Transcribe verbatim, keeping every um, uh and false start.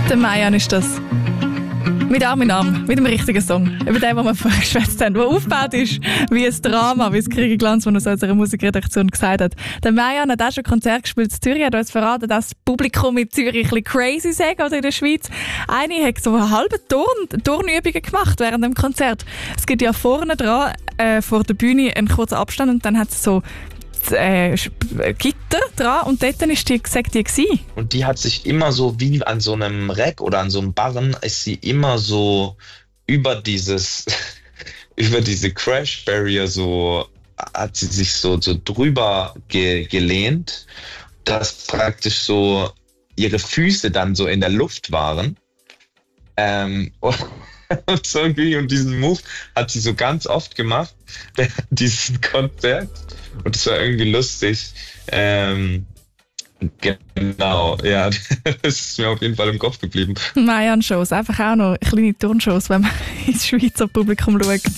Der Mayan ist das. Mit Arm in Arm, mit dem richtigen Song. Über den, den wir vorher geschwätzt haben, der aufgebaut ist wie ein Drama, wie es Kriege Glanz, was er so unserer Musikredaktion gesagt hat. Der Mayan hat auch schon Konzert gespielt in Zürich, hat uns verraten, dass das Publikum in Zürich ein bisschen crazy sagt, oder in der Schweiz. Eine hat so eine halbe Turn Turnübungen gemacht während dem Konzert. Es gibt ja vorne dran, äh, vor der Bühne, einen kurzen Abstand und dann hat es so Äh, Gitter dran und dort ist die gesagt, die gewesen. Und die hat sich immer so wie an so einem Rack oder an so einem Barren ist sie immer so über dieses über diese Crash Barrier so hat sie sich so so drüber ge, gelehnt, dass praktisch so ihre Füße dann so in der Luft waren. Ähm, und so irgendwie und diesen Move hat sie so ganz oft gemacht während dieses Konzert. Und das war irgendwie lustig. Ähm, genau, ja, das ist mir auf jeden Fall im Kopf geblieben. Mayan-Shows, einfach auch noch kleine Turnshows, wenn man ins Schweizer Publikum schaut.